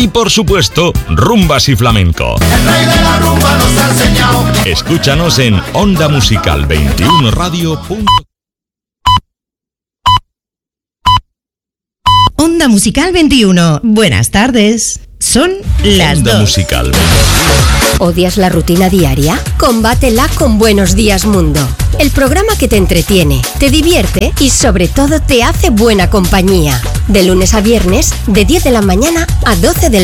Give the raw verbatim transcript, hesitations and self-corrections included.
y por supuesto, rumbas y flamenco. El rey de la rumba nos ha enseñado. Escúchanos en onda musical veintiuno radio punto com. Onda Musical veintiuno. Buenas tardes. Son las Onda dos. Musical. ¿Odias la rutina diaria? Combátela con Buenos Días Mundo. El programa que te entretiene, te divierte y sobre todo te hace buena compañía. De lunes a viernes, de diez de la mañana a doce del